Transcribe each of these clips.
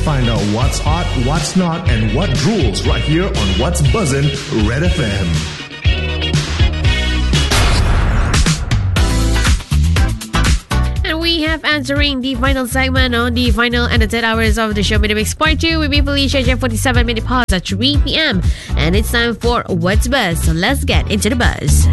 find out what's hot, what's not, and what rules right here on What's Buzzin' Red FM. We have answering the final segment on the final and the 10 hours of the show. My name is Part 2 with me, Felicia, 47 minute pause at 3 p.m. And it's time for What's Buzz. So let's get into the buzz.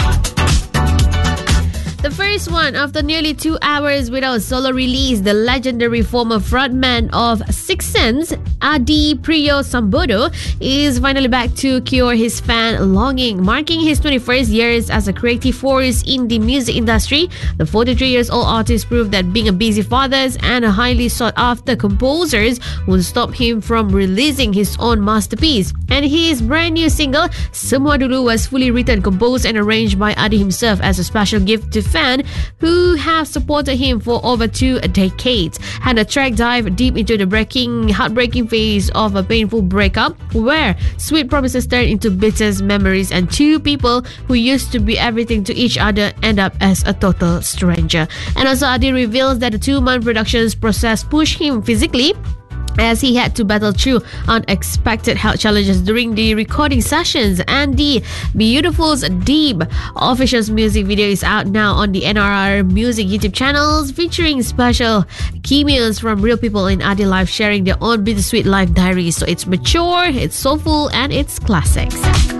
The first one, after nearly 2 hours without solo release, the legendary former frontman of Six Sense, Adi Priyo Sambodo, is finally back to cure his fan longing. Marking his 21st years as a creative force in the music industry, the 43-year-old artist proved that being a busy father and a highly sought-after composer won't stop him from releasing his own masterpiece. And his brand new single, Semua Dulu, was fully written, composed and arranged by Adi himself as a special gift to fans who have supported him for over 2 decades. And the track dive deep into the heartbreaking phase of a painful breakup, where sweet promises turn into bitter memories and two people who used to be everything to each other end up as a total stranger. And also Adi reveals that the 2-month production process pushed him physically, as he had to battle through unexpected health challenges during the recording sessions. And the Beautiful's Deep official music video is out now on the NRR Music YouTube channels, featuring special cameos from real people in Adi life sharing their own bittersweet life diaries. So it's mature, it's soulful, and it's classics.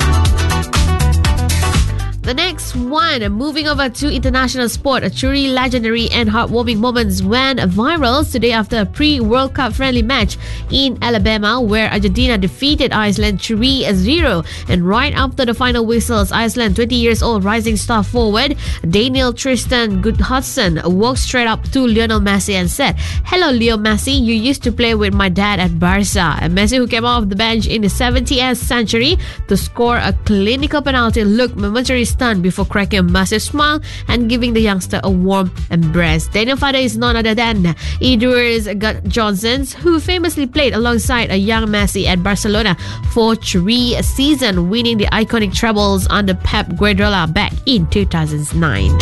The next one, moving over to international sport, a truly legendary and heartwarming moments went viral today after a pre-World Cup friendly match in Alabama, where Argentina defeated Iceland 3-0. And right after the final whistles, Iceland 20-year-old rising star forward Daniel Tristan Gudjohnsen walked straight up to Lionel Messi and said, "Hello Leo Messi, you used to play with my dad at Barca." And Messi, who came off the bench in the 70th century to score a clinical penalty, looked momentarily stunned before cracking a massive smile and giving the youngster a warm embrace. Daniel's father is none other than Edwards Gudjohnsen, who famously played alongside a young Messi at Barcelona for 3 seasons, winning the iconic trebles under Pep Guardiola back in 2009.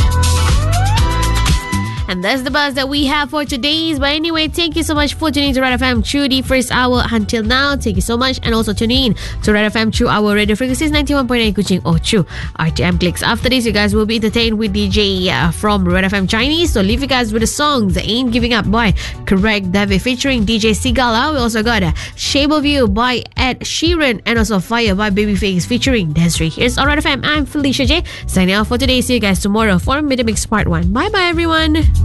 And that's the buzz that we have for today's. But anyway, thank you so much for tuning to Red FM through the first hour until now. Thank you so much. And also tune in to Red FM through our radio frequencies 91.9 Kuching or through RTM Clicks. After this, you guys will be entertained with DJ from Red FM Chinese. So leave you guys with the songs Ain't Giving Up by Craig David featuring DJ Sigala. We also got Shape of You by Ed Sheeran, and also Fire by Babyface featuring Desiree. Here's Red FM. I'm Felicia J, signing off for today. See you guys tomorrow for Midmix Part 1. Bye bye everyone.